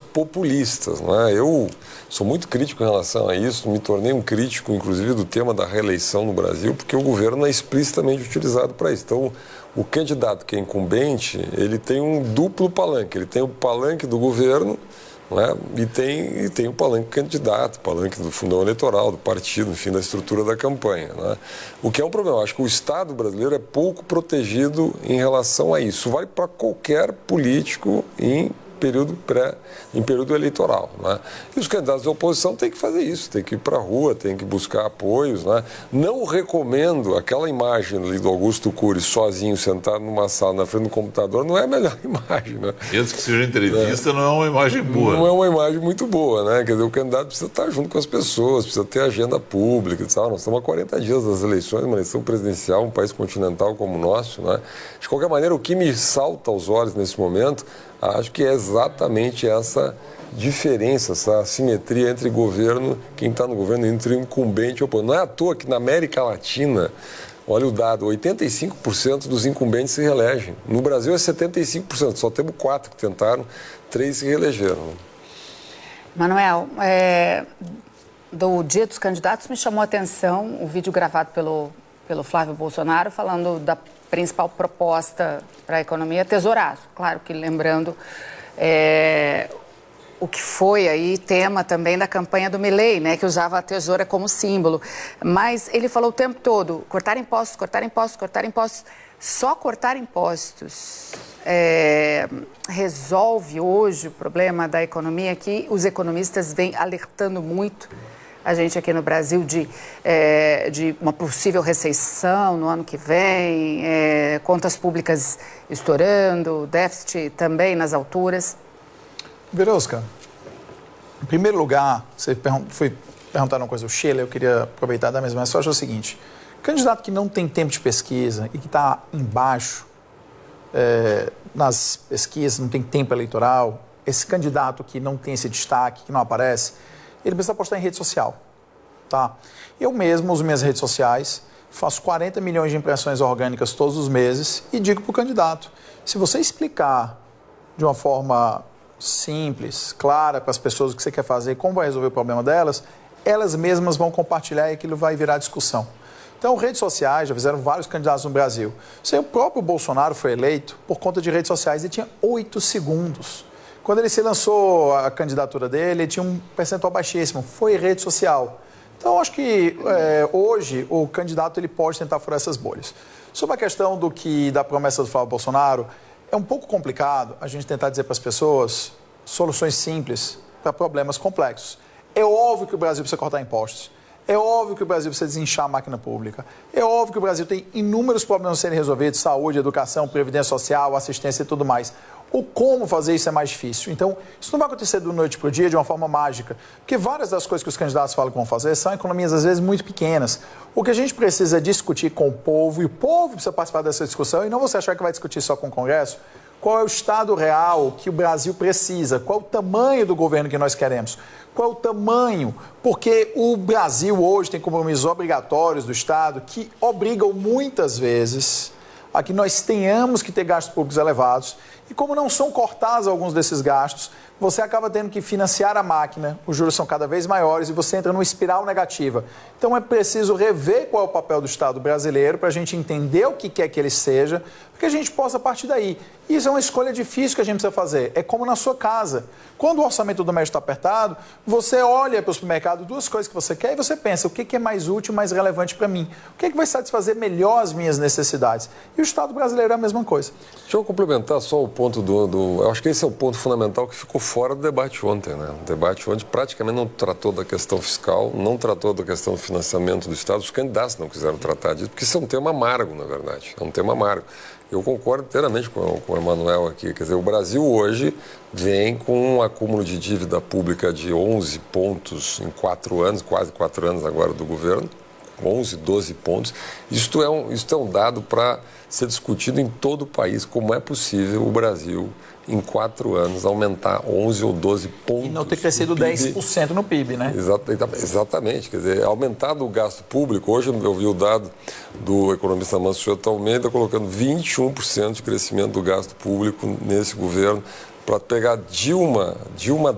populistas, não é? Eu sou muito crítico em relação a isso, me tornei um crítico, inclusive, do tema da reeleição no Brasil, porque o governo é explicitamente utilizado para isso. Então, o candidato que é incumbente, ele tem um duplo palanque. Ele tem o palanque do governo, não é? E tem o palanque do candidato, o palanque do fundão eleitoral, do partido, enfim, da estrutura da campanha. Não é? O que é um problema. Eu acho que o Estado brasileiro é pouco protegido em relação a isso. Vale para qualquer político em período eleitoral. Né? E os candidatos da oposição têm que fazer isso, têm que ir para a rua, têm que buscar apoios. Né? Não recomendo aquela imagem ali do Augusto Cury sozinho, sentado numa sala na frente do computador, não é a melhor imagem. Né? Mesmo que seja entrevista, não é uma imagem boa. Não é uma imagem muito boa, né? Quer dizer, o candidato precisa estar junto com as pessoas, precisa ter agenda pública. Nós estamos há 40 dias das eleições, uma eleição presidencial, um país continental como o nosso. Né? De qualquer maneira, o que me salta aos olhos nesse momento, acho que é exatamente essa diferença, essa assimetria entre governo, quem está no governo, entre incumbente e opositor. Não é à toa que na América Latina, olha o dado, 85% dos incumbentes se reelegem. No Brasil é 75%, só temos 4 que tentaram, 3 se reelegeram. Manuel, do Dia dos Candidatos me chamou a atenção o vídeo gravado pelo Flávio Bolsonaro falando da principal proposta para a economia, tesouraço. Claro que lembrando o que foi aí tema também da campanha do Milei, né, que usava a tesoura como símbolo. Mas ele falou o tempo todo, cortar impostos, cortar impostos, cortar impostos. Só cortar impostos resolve hoje o problema da economia que os economistas vêm alertando muito a gente aqui no Brasil de uma possível recessão no ano que vem, contas públicas estourando, déficit também nas alturas. Verosca, em primeiro lugar, você foi perguntar uma coisa ao Sheila, eu queria aproveitar da mesma mensagem, é o seguinte, candidato que não tem tempo de pesquisa e que está embaixo nas pesquisas, não tem tempo eleitoral, esse candidato que não tem esse destaque, que não aparece, ele precisa postar em rede social, tá? Eu mesmo uso minhas redes sociais, faço 40 milhões de impressões orgânicas todos os meses e digo para o candidato, se você explicar de uma forma simples, clara para as pessoas o que você quer fazer, como vai resolver o problema delas, elas mesmas vão compartilhar e aquilo vai virar discussão. Então, redes sociais, já fizeram vários candidatos no Brasil. O próprio Bolsonaro foi eleito por conta de redes sociais e tinha 8 segundos. Quando ele se lançou a candidatura dele, ele tinha um percentual baixíssimo, foi rede social. Então, acho que hoje o candidato ele pode tentar furar essas bolhas. Sobre a questão da promessa do Flávio Bolsonaro, é um pouco complicado a gente tentar dizer para as pessoas soluções simples para problemas complexos. É óbvio que o Brasil precisa cortar impostos. É óbvio que o Brasil precisa desinchar a máquina pública. É óbvio que o Brasil tem inúmeros problemas a serem resolvidos, saúde, educação, previdência social, assistência e tudo mais. O como fazer isso é mais difícil. Então, isso não vai acontecer do noite para o dia de uma forma mágica, porque várias das coisas que os candidatos falam que vão fazer são economias, às vezes, muito pequenas. O que a gente precisa é discutir com o povo, e o povo precisa participar dessa discussão, e não você achar que vai discutir só com o Congresso, qual é o estado real que o Brasil precisa, qual é o tamanho do governo que nós queremos, qual é o tamanho, porque o Brasil hoje tem compromissos obrigatórios do Estado que obrigam muitas vezes a que nós tenhamos que ter gastos públicos elevados e como não são cortados alguns desses gastos, você acaba tendo que financiar a máquina, os juros são cada vez maiores e você entra numa espiral negativa. Então é preciso rever qual é o papel do Estado brasileiro para a gente entender o que quer que ele seja, para que a gente possa partir daí. Isso é uma escolha difícil que a gente precisa fazer. É como na sua casa. Quando o orçamento doméstico está apertado, você olha para o supermercado, 2 coisas que você quer e você pensa, o que é mais útil, mais relevante para mim? O que vai satisfazer melhor as minhas necessidades? E o Estado brasileiro é a mesma coisa. Deixa eu complementar só o ponto eu acho que esse é o ponto fundamental que ficou fora do debate ontem, né? O debate ontem praticamente não tratou da questão fiscal, não tratou da questão do financiamento do Estado. Os candidatos não quiseram tratar disso, porque isso é um tema amargo, na verdade. É um tema amargo. Eu concordo inteiramente com o Emanuel aqui. Quer dizer, o Brasil hoje vem com um acúmulo de dívida pública de 11 pontos em 4 anos, quase 4 anos agora do governo, 11, 12 pontos. Isto é um dado para ser discutido em todo o país, como é possível o Brasil, em 4 anos, aumentar 11 ou 12 pontos. E não ter crescido 10% no PIB, né? Exatamente. Quer dizer, aumentado o gasto público, hoje eu vi o dado do economista Mansueto Almeida colocando 21% de crescimento do gasto público nesse governo, para pegar Dilma